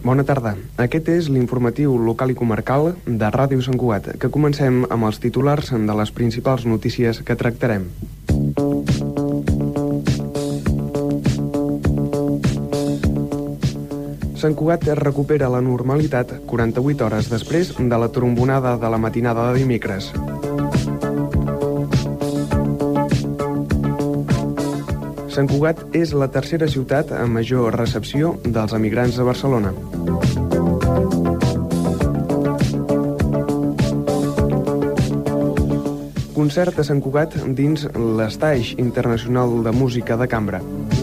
Bona tarda. Aquest és l'informatiu local i comarcal de Ràdio Sant Cugat, que comencem amb els titulars de les principals notícies que tractarem. Sant Cugat recupera la normalitat 48 hores després de la trombonada de la matinada de dimecres. Sant Cugat és la tercera ciutat amb major recepció dels emigrants de Barcelona. Concert a Sant Cugat dins l'Estaix Internacional de Música de Cambra.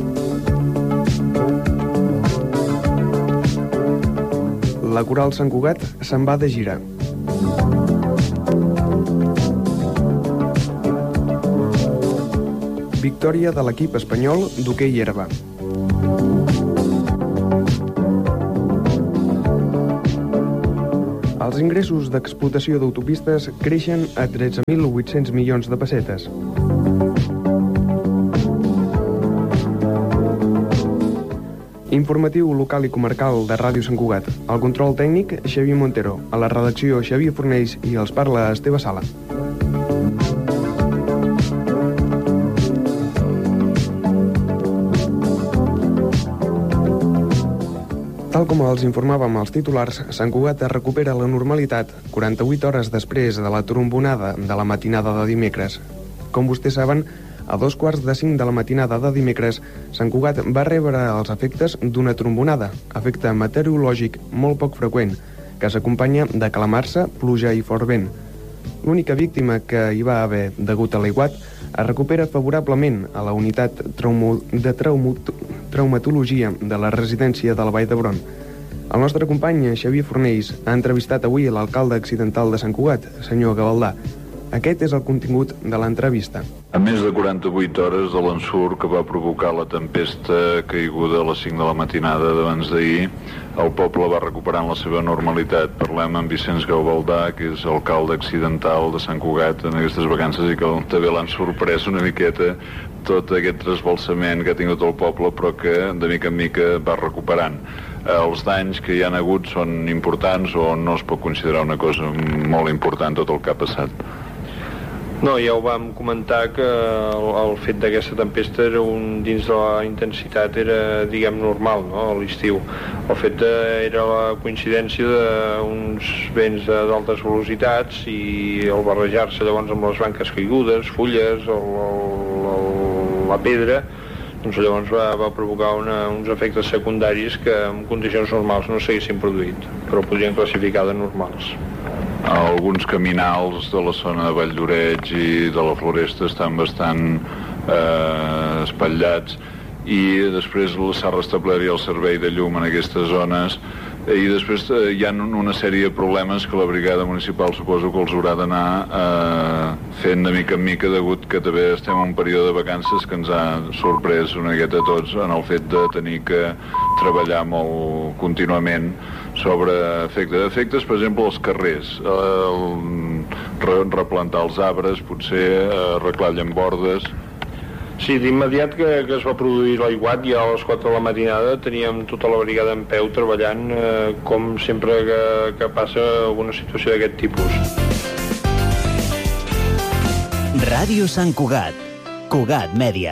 La Coral Sant Cugat se'n va de gira. Victòria de l'equip espanyol d'hoquei herba. Els ingressos d'explotació d'autopistes creixen a 13.800 milions de pessetes. Informatiu local i comarcal de Ràdio Sant Cugat. El control tècnic, Xavier Montero. A la redacció, Xavier Fornells, i els parla Esteve Sala. Tal com els informàvem als titulars, Sant Cugat recupera la normalitat 48 hores després de la trombonada de la matinada de dimecres. Com vostès saben, a 2:45 de la matinada de dimecres, Sant Cugat va rebre els efectes d'una trombonada, efecte meteorològic molt poc freqüent, que s'acompanya de calamarsa, pluja i fort vent. L'única víctima que hi va haver degut a l'aiguat es recupera favorablement a la unitat de traumatologia de la residència de la Vall d'Hebron. El nostre company, Xavier Fornells, ha entrevistat avui l'alcalde accidental de Sant Cugat, senyor Gavaldà. Aquest és el contingut de l'entrevista. A més de 48 hores de l'ensurt que va provocar la tempesta caiguda a les 5 de la matinada d'abans d'ahir, el poble va recuperant la seva normalitat. Parlem amb Vicenç Gavaldà, que és alcalde accidental de Sant Cugat en aquestes vacances i que també l'han sorprès una miqueta tot aquest trasbalsament que ha tingut el poble, però que de mica en mica va recuperant. Els danys que hi han hagut són importants o no es pot considerar una cosa molt important tot el que ha passat? No, ja ho vam comentar que el fet d'aquesta tempesta era dins de la intensitat era, diguem, normal, no?, a l'estiu. El fet era la coincidència d'uns vents d'altes velocitats i el barrejar-se llavors amb les branques caigudes, fulles, la pedra, doncs llavors va provocar uns efectes secundaris que en condicions normals no s'haguessin produït, però podrien classificar de normals. Alguns caminals de la zona de Vall d'Oreig i de la Floresta estan bastant espatllats i després s'ha restablert el servei de llum en aquestes zones i després hi ha una sèrie de problemes que la brigada municipal suposo que els haurà d'anar fent de mica en mica degut que també estem en un període de vacances que ens ha sorprès una miqueta a tots en el fet de tenir que treballar molt contínuament sobre efectes, per exemple, als carrers, replantar els arbres, potser arreglar llambordes. Sí, d'immediat que es va produir l'aiguat, ja a les 4 de la matinada teníem tota la brigada en peu treballant com sempre que passa alguna situació d'aquest tipus. Ràdio Sant Cugat, Cugat Mèdia.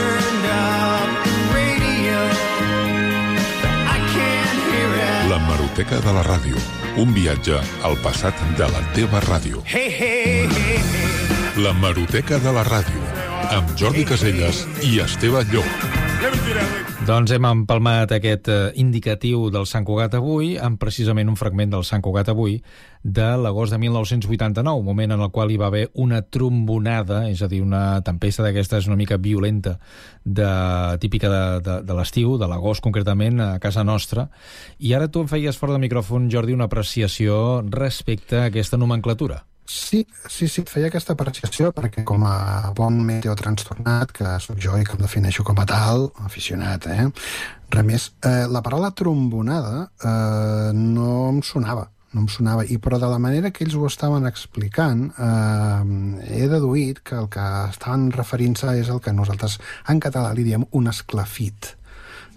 L'hemeroteca de la ràdio. Un viatge al passat de la teva ràdio. L'hemeroteca de la ràdio. Amb Jordi Caselles i Esteve Llop. Doncs hem empalmat aquest indicatiu del Sant Cugat avui amb precisament un fragment del Sant Cugat avui de l'agost de 1989, moment en el qual hi va haver una trombonada, és a dir, una tempesta d'aquestes una mica violenta, típica de l'estiu, de l'agost concretament, a casa nostra. I ara tu em feies fora del micròfon, Jordi, una apreciació respecte a aquesta nomenclatura. Sí, et feia aquesta apreciació perquè com a bon meteotrastornat, que sóc jo i que em defineixo com a tal, aficionat, res més. La paraula trombonada no em sonava, però de la manera que ells ho estaven explicant he deduït que el que estaven referint-se és el que nosaltres en català li diem un esclafit.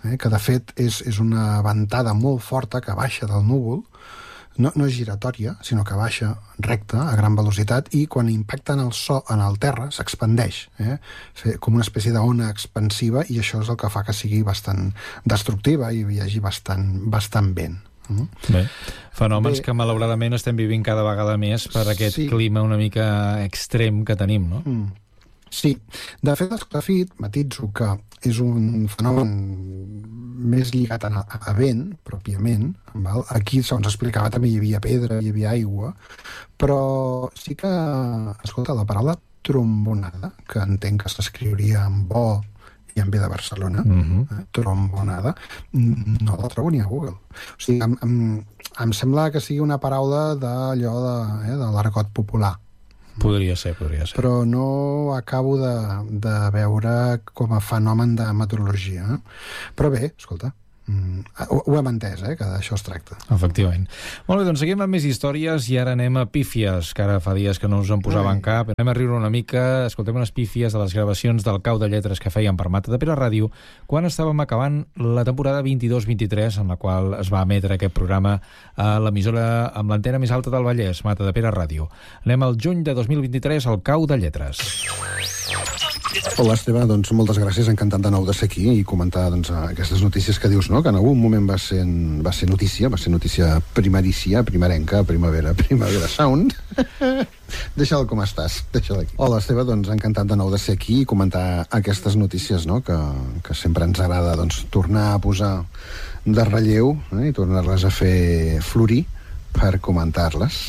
que de fet és una ventada molt forta que baixa del núvol, no és giratòria, sinó que baixa recta, a gran velocitat, i quan impacta en el terra s'expandeix, com una espècie d'ona expansiva, i això és el que fa que sigui bastant destructiva i hi hagi bastant vent. Bé, fenòmens que malauradament estem vivint cada vegada més per aquest clima una mica extrem que tenim, no? Sí. De fet, l'esclafit, matitzo que és un fenomen més lligat a vent, pròpiament. Val? Aquí, segons explicava, també hi havia pedra, hi havia aigua, però sí que, escolta, la paraula trombonada, que entenc que s'escriuria amb O i en B de Barcelona, trombonada, no la trobo ni a Google. O sigui, em sembla que sigui una paraula d'allò de l'argot popular. Podria ser. Però no acabo de veure com a fenomen de meteorologia. Però bé, escolta, ho hem entès, que d'això es tracta. Efectivament. Molt bé, doncs seguim amb més històries i ara anem a pífies, que ara fa dies que no us en posaven cap. Anem a riure una mica, escoltem unes pífies de les gravacions del Cau de Lletres que feien per Matadepera Ràdio quan estàvem acabant la temporada 22-23, en la qual es va emetre aquest programa a l'emissora amb l'antena més alta del Vallès, Matadepera Ràdio. Anem al juny de 2023 al Cau de Lletres. Hola, Esteve, doncs moltes gràcies, encantat de nou de ser aquí i comentar aquestes notícies que dius, no? Que en algun moment va ser notícia primerenca, primavera sound. Deixa'l com estàs, deixa'l aquí. Hola, Esteve, doncs encantat de nou de ser aquí i comentar aquestes notícies, no? Que sempre ens agrada tornar a posar de relleu i tornar-les a fer florir per comentar-les.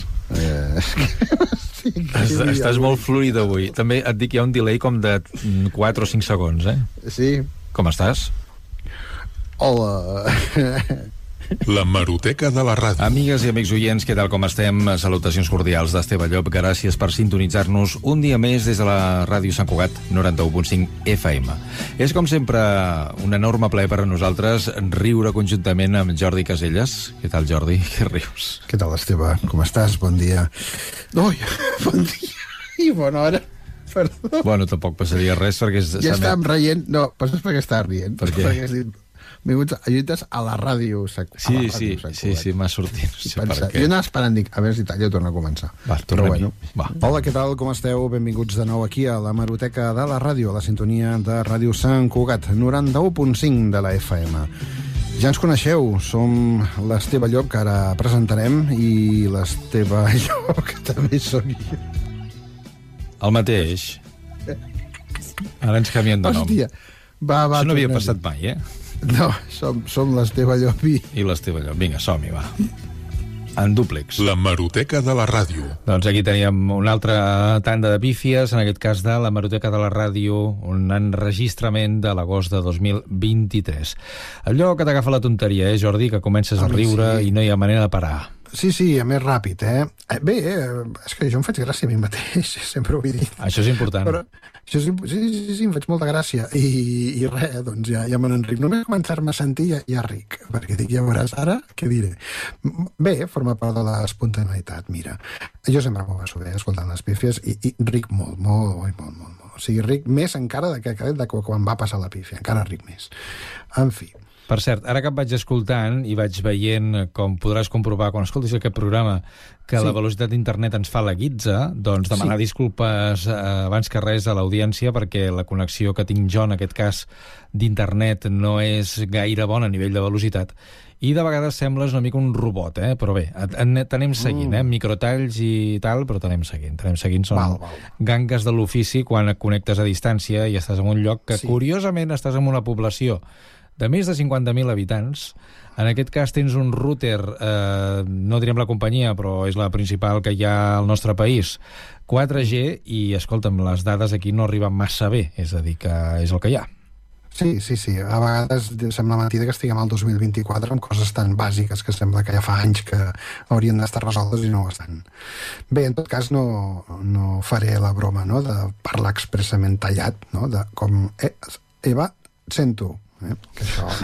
Estàs molt fluid avui. També et dic que hi ha un delay com de 4 o 5 segons, Sí. Com estàs? Hola. La Hemeroteca de la Ràdio. Amigues i amics oients, què tal com estem? Salutacions cordials d'Esteve Llop. Gràcies per sintonitzar-nos un dia més des de la Ràdio Sant Cugat 91.5 FM. És com sempre un enorme plaer per a nosaltres riure conjuntament amb Jordi Caselles. Què tal, Jordi? Què rius? Què tal, Esteve? Com estàs? Bon dia. Ui, bon dia i bona hora. Perdó. Bueno, tampoc passaria res perquè... Ja estàvem rient. No, passes perquè estàs rient. Per què? Perquè has dit... Ajudes a la ràdio. Sí, m'ha sortit. No sé per què. Jo anava esperant, dic, a veure si talla, torna a començar. Va, tornem-hi. Va. Hola, què tal, com esteu? Benvinguts de nou aquí a la Hemeroteca de la Ràdio, a la sintonia de Ràdio Sant Cugat, 91.5 de la FM. Ja ens coneixeu, som l'Esteve Llop, que ara presentarem, i l'Esteve Llop, que també soc jo. El mateix. Ara ens canviem de nom. Hòstia, va, això no havia passat mai, No, som l'Esteve Llop i l'Esteve Llop. Vinga, som-hi, va. En dúplex. La Hemeroteca de la Ràdio. Doncs aquí teníem una altra tanda de pífies, en aquest cas de la Hemeroteca de la Ràdio, un enregistrament de l'agost de 2023. Allò que t'agafa la tonteria, Jordi, que comences a riure i no hi ha manera de parar. Sí, a més ràpid, Bé, és que jo em faig gràcia a mi mateix, sempre ho he dit. Això és important. Però, sí, em faig molta gràcia. I res, doncs ja me n'enric. Només començar-me a sentir ja ric, perquè dic, ja veuràs ara, què diré? Bé, forma part de l'espontaneïtat, mira. Jo sempre m'ho passo bé escoltant les pífies i ric molt. O sigui, ric més encara de quan va passar la pífia, encara ric més. En fi. Per cert, ara que et vaig escoltant i vaig veient, com podràs comprovar quan escoltis aquest programa, que la velocitat d'internet ens fa la guitza, doncs demanar disculpes abans que res a l'audiència, perquè la connexió que tinc jo, en aquest cas, d'internet no és gaire bona a nivell de velocitat, i de vegades sembles una mica un robot, però bé, t'anem seguint, microtalls i tal, però t'anem seguint, són gangues de l'ofici quan et connectes a distància i estàs en un lloc que, curiosament, estàs en una població de més de 50.000 habitants. En aquest cas tens un router, no direm la companyia, però és la principal que hi ha al nostre país, 4G, i, escolta'm, les dades aquí no arriben massa bé, és a dir, que és el que hi ha. Sí. A vegades sembla mentida que estiguem al 2024 amb coses tan bàsiques que sembla que ja fa anys que haurien d'estar resoltes i no ho estan. Bé, en tot cas no faré la broma, no?, de parlar expressament tallat, no?, de com... Eva, sento... que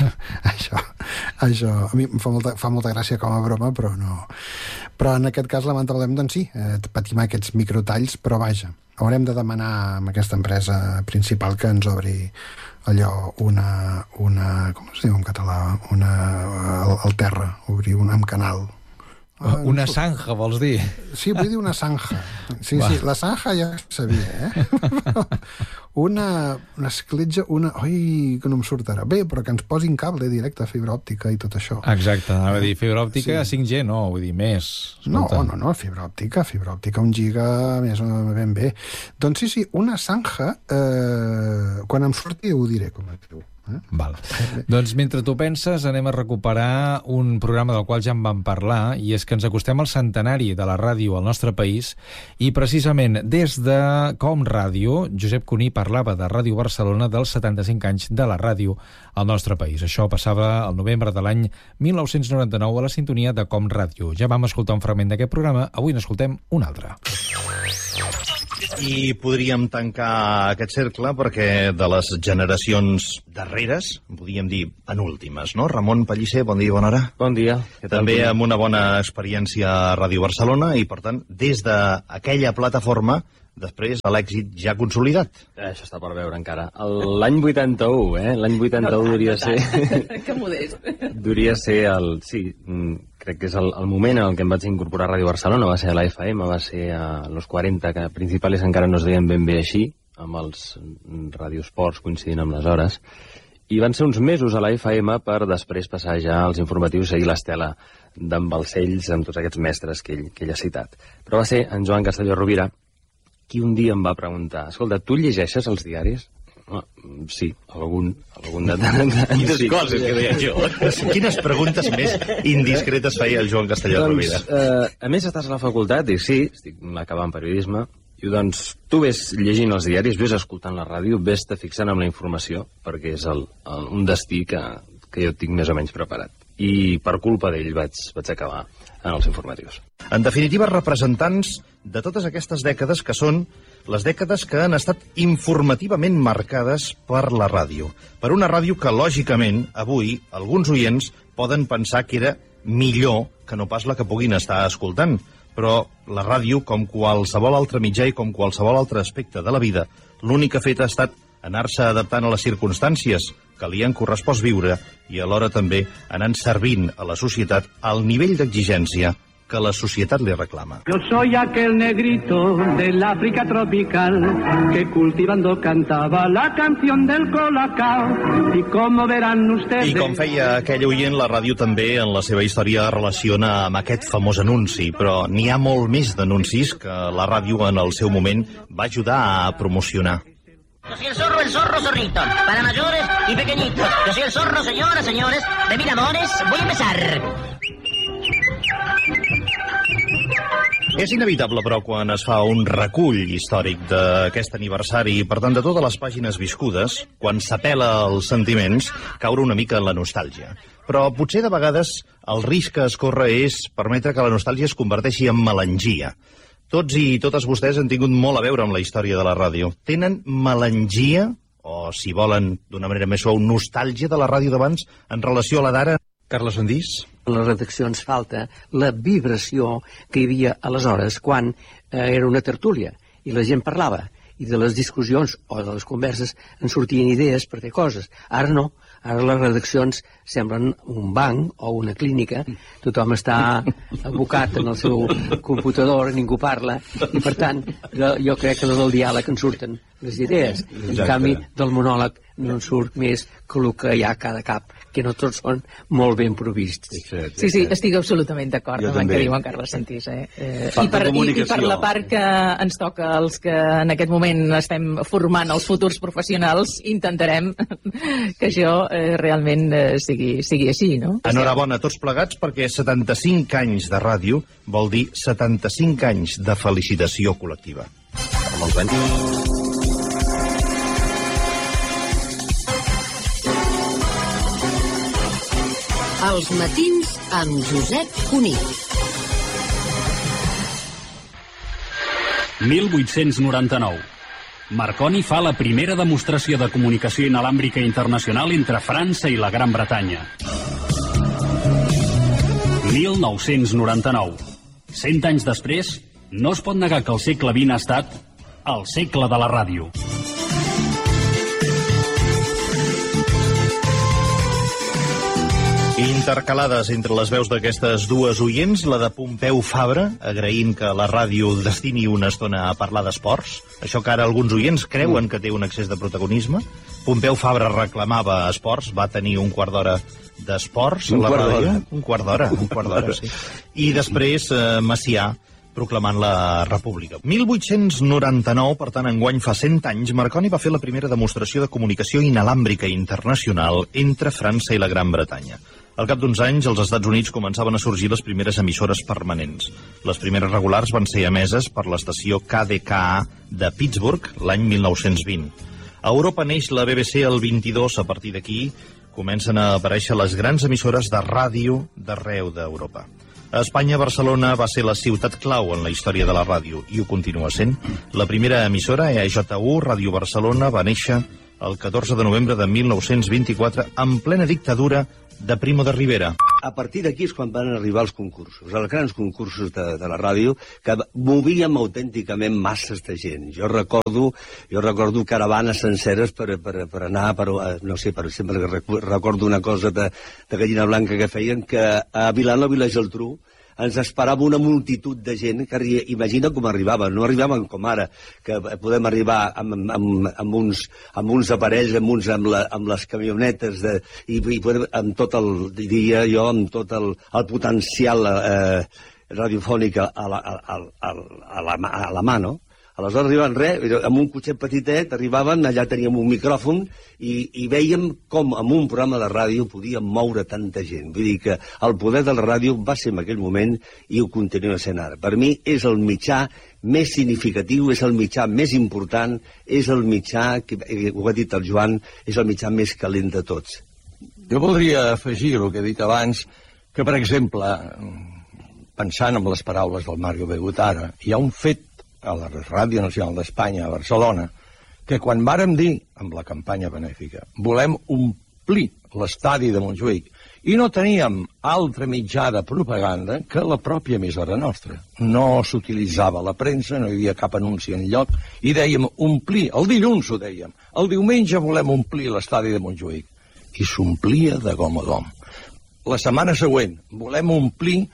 això a mi em fa molta gràcia com a broma, però no. Però en aquest cas, lamentablement, doncs sí, patim aquests microtalls, però vaja, haurem de demanar amb aquesta empresa principal que ens obri allò, com es diu en català? El terra, obrir amb canal. Una zanja, vols dir? Sí, vull dir una zanja. Sí, la zanja ja sabia, Una escletja, Ai, que no em sortirà. Bé, però que ens posin cable directe, fibra òptica i tot això. Exacte, anava a dir fibra òptica, 5G, no, vull dir, més. Escolta. No, fibra òptica, 1 giga, més ben bé. Doncs sí, una zanja, quan em surti ho diré, com es diu. Val. Doncs mentre tu penses anem a recuperar un programa del qual ja en vam parlar, i és que ens acostem al centenari de la ràdio al nostre país, i precisament des de Com Ràdio Josep Cuní parlava de Ràdio Barcelona dels 75 anys de la ràdio al nostre país. Això passava al novembre de l'any 1999 a la sintonia de Com Ràdio. Ja vam escoltar un fragment d'aquest programa, avui n'escoltem un altre. I podríem tancar aquest cercle perquè de les generacions darreres, podríem dir penúltimes, no? Ramon Pellicer, bon dia i bona hora. Bon dia. També amb una bona experiència a Ràdio Barcelona i, per tant, des d'aquella plataforma, després de l'èxit ja consolidat. Això està per veure encara. L'any 81, L'any 81 duria ser... Que modest. Duria ser el... Sí, crec que és el moment en què em vaig incorporar a Ràdio Barcelona, va ser a la FM, va ser a los 40, que principals encara no es deien ben bé així, amb els radiosports coincidint amb les hores, i van ser uns mesos a la FM per després passar ja als informatius, seguir l'estela d'en Balcells amb tots aquests mestres que ell ha citat. Però va ser en Joan Castelló Rovira qui un dia em va preguntar: escolta, tu llegeixes els diaris? Sí, algun de tant en tant. Quines coses que deia jo. Quines preguntes més indiscretes feia el Joan Castelló Rovira? A més, estàs a la facultat? Dic, sí, estic acabant periodisme. I doncs, tu ves llegint els diaris, ves escoltant la ràdio, ves-te fixant amb la informació, perquè és un destí que jo tinc més o menys preparat. I per culpa d'ell vaig acabar en els informatius. En definitiva, representants de totes aquestes dècades que són les dècades que han estat informativament marcades per la ràdio. Per una ràdio que, lògicament, avui, alguns oients poden pensar que era millor que no pas la que puguin estar escoltant. Però la ràdio, com qualsevol altre mitjà i com qualsevol altre aspecte de la vida, l'únic que ha fet ha estat anar-se adaptant a les circumstàncies que li han correspost viure i alhora també anant servint a la societat al nivell d'exigència que la societat li reclama. Yo soy aquel negrito del África tropical que cultivando cantaba la canción del colacao y como verán ustedes... I com feia aquell oient, la ràdio també en la seva història relaciona amb aquest famós anunci, però n'hi ha molt més d'anuncis que la ràdio en el seu moment va ajudar a promocionar. Yo soy el zorro, zorrito, para mayores y pequeñitos. Yo soy el zorro, señoras, señores, de mil amores, voy a empezar. És inevitable, però, quan es fa un recull històric d'aquest aniversari i, per tant, de totes les pàgines viscudes, quan s'apela als sentiments, caure una mica en la nostàlgia. Però potser de vegades el risc que es corre és permetre que la nostàlgia es converteixi en melangia. Tots i totes vostès han tingut molt a veure amb la història de la ràdio. Tenen melangia, o si volen d'una manera més suau, nostàlgia de la ràdio d'abans en relació a la d'ara? Carles Ondís? A les redaccions falta la vibració que hi havia aleshores quan era una tertúlia i la gent parlava i de les discussions o de les converses en sortien idees per fer coses. Ara no. Ara les redaccions semblen un banc o una clínica, tothom està abocat en el seu computador, ningú parla, i per tant jo crec que del diàleg en surten les idees. En canvi, del monòleg no en surt més que el que hi ha a cada cap, que no tots són molt ben provists. Sí, estic absolutament d'acord amb el que diu en Carles Sentís. I per la part que ens toca als que en aquest moment estem formant els futurs professionals, intentarem que això realment sigui així, no? Enhorabona a tots plegats, perquè 75 anys de ràdio vol dir 75 anys de felicitació col·lectiva. Molts anys. Els matins amb Josep Cuní. 1899. Marconi fa la primera demostració de comunicació inalàmbrica internacional entre França i la Gran Bretanya. 1999. 100 anys després, no es pot negar que el segle XX ha estat el segle de la ràdio. intercalades entre les veus d'aquestes dues oients, la de Pompeu Fabra, agraint que la ràdio destini una estona a parlar d'esports, això que ara alguns oients creuen que té un excés de protagonisme. Pompeu Fabra reclamava esports, va tenir un quart d'hora d'esports a la ràdio. Un quart d'hora, sí. I després Macià, proclamant la República. 1899, per tant, enguany fa 100 anys, Marconi va fer la primera demostració de comunicació inalàmbrica internacional entre França i la Gran Bretanya. Al cap d'uns anys, als Estats Units començaven a sorgir les primeres emissores permanents. Les primeres regulars van ser emeses per l'estació KDKA de Pittsburgh l'any 1920. A Europa neix la BBC el 22, a partir d'aquí comencen a aparèixer les grans emissores de ràdio d'arreu d'Europa. A Espanya, Barcelona va ser la ciutat clau en la història de la ràdio, i ho continua sent. La primera emissora, EAJ1, Ràdio Barcelona, va néixer el 14 de novembre de 1924, en plena dictadura de Primo de Rivera. A partir d'aquí és quan van arribar els concursos, els grans concursos de la ràdio, que movíem autènticament masses de gent. Jo recordo caravanes senceres per anar, no sé, per exemple, recordo una cosa de Gallina Blanca que feien, que a Vilanova i la Geltrú ens esperava una multitud de gent que, imagina com arribaven, no arribaven com ara, que podem arribar amb uns aparells, amb les camionetes, i podem, amb tot el, diria jo, amb tot el potencial radiofònic a la mà, no? Aleshores arribaven amb un cotxet petitet, arribaven, allà teníem un micròfon i veiem com amb un programa de ràdio podíem moure tanta gent. Vull dir que el poder de la ràdio va ser en aquell moment i ho continua sent ara. Per mi és el mitjà més significatiu, és el mitjà més important, és el mitjà, ho ha dit el Joan, és el mitjà més calent de tots. Jo voldria afegir el que he dit abans, que per exemple, pensant en les paraules del Mario Begutara, hi ha un fet a la Ràdio Nacional d'Espanya, a Barcelona, que quan vàrem dir, amb la campanya benèfica, volem omplir l'estadi de Montjuïc, i no teníem altre mitjà de propaganda que la pròpia emissora nostra. No s'utilitzava la premsa, no hi havia cap anunci enlloc, i dèiem omplir, el dilluns ho dèiem, el diumenge volem omplir l'estadi de Montjuïc, i s'omplia de gom a gom. La setmana següent volem omplir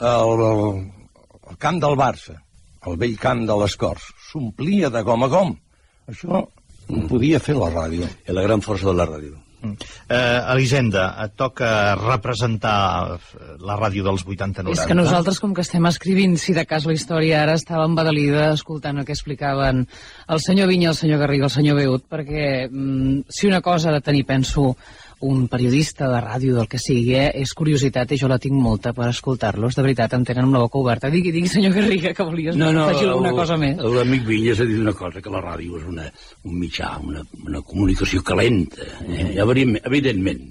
el camp del Barça, el vell camp de les Corts, s'omplia de gom a gom. Això ho podia fer la ràdio. És la gran força de la ràdio. Elisenda, et toca representar la ràdio dels 80-90. És que nosaltres, com que estem escrivint, si de cas la història, ara estàvem badalida escoltant el que explicaven el senyor Vinya, el senyor Garriga, el senyor Beut, perquè si una cosa ha de tenir, penso, un periodista de ràdio, del que sigui, és curiositat, i jo la tinc molta per escoltar-los. De veritat, em tenen amb la boca oberta. Digui, senyor Garriga, que volies afegir alguna cosa més. L'amic Vinyes ha dit una cosa, que la ràdio és un mitjà, una comunicació calenta. Evidentment.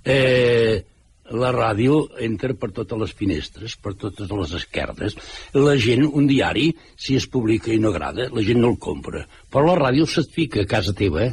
La ràdio entra per totes les finestres, per totes les esquerdes. La gent, un diari, si es publica i no agrada, la gent no el compra. Però la ràdio se't fica a casa teva,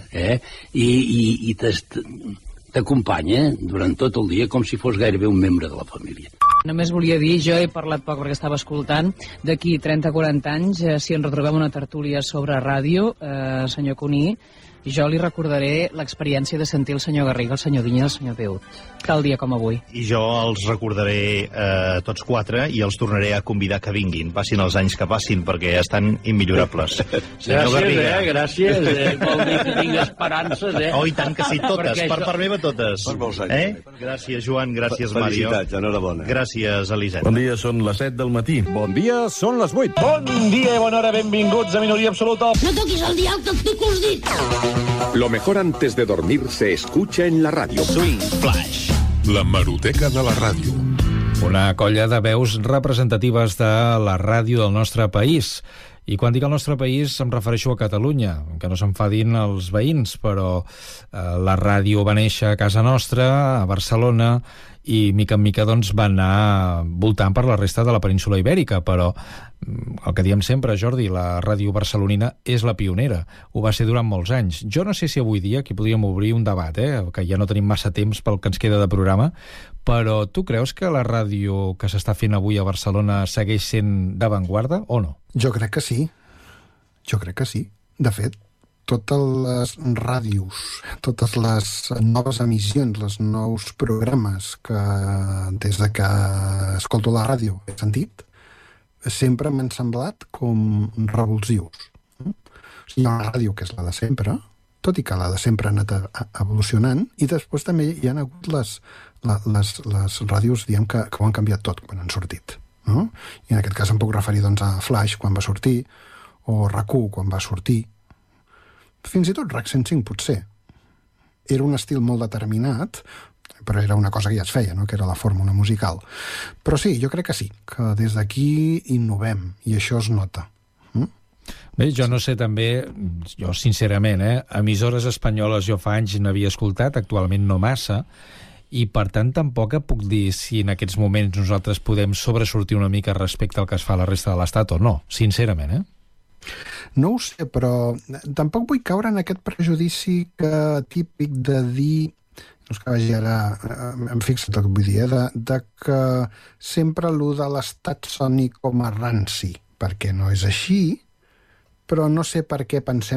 i t'acompanya durant tot el dia com si fos gairebé un membre de la família. Només volia dir, jo he parlat poc perquè estava escoltant, d'aquí 30-40 anys, si ens retrobem una tertúlia sobre ràdio, senyor Cuní, jo li recordaré l'experiència de sentir el senyor Garriga, el senyor Vinya i el senyor Beut, tal dia com avui. I jo els recordaré tots quatre i els tornaré a convidar que vinguin, passin els anys que passin, perquè estan immillorables. Gràcies, vol dir que tinc esperances, Oh, i tant que sí, totes, per part meva totes. Per molts anys. Gràcies, Joan, gràcies, Mario. Felicitats, enhorabona. Gràcies, Elisenda. Bon dia, són les 7 del matí. Bon dia, són les 8. Bon dia i bona hora, benvinguts a Minoria Absoluta. No toquis el dial que et pico els dits. Lo mejor antes de dormir se escucha en la radio. Swing Flash. La Hemeroteca de la ràdio. Una colla de veus representatives de la ràdio del nostre país. I quan dic el nostre país em refereixo a Catalunya, que no s'enfadin els veïns, però la ràdio va néixer a casa nostra, a Barcelona, i mica en mica doncs, va anar voltant per la resta de la península ibèrica, però el que diem sempre, Jordi, la ràdio barcelonina és la pionera, ho va ser durant molts anys. Jo no sé si avui dia aquí podríem obrir un debat, que ja no tenim massa temps pel que ens queda de programa, però tu creus que la ràdio que s'està fent avui a Barcelona segueix sent d'avantguarda o no? Jo crec que sí. De fet, totes les ràdios, totes les noves emissions, els nous programes que des de que escolto la ràdio he sentit, sempre m'han semblat com revulsius. O sigui, hi ha una ràdio que és la de sempre, tot i que la de sempre ha anat evolucionant, i després també hi ha hagut les ràdios, diguem, que ho han canviat tot quan han sortit. No? I en aquest cas em puc referir doncs, a Flash quan va sortir, o RAC1 quan va sortir, fins i tot RAC 105 potser. Era un estil molt determinat, però era una cosa que ja es feia, no? Que era la fórmula musical. Però sí, jo crec que sí, que des d'aquí innovem, i això es nota. Bé, jo no sé també, jo sincerament, emissores espanyoles jo fa anys n'havia escoltat, actualment no massa, i per tant tampoc puc dir si en aquests moments nosaltres podem sobresortir una mica respecte al que es fa a la resta de l'Estat o no, sincerament, No ho sé, però tampoc vull caure en aquest prejudici típic de dir, no és que vagi ara, em fixa't el que vull dir, de que sempre allò de l'Estat soni com a ranci, perquè no és així, però no sé per què pensem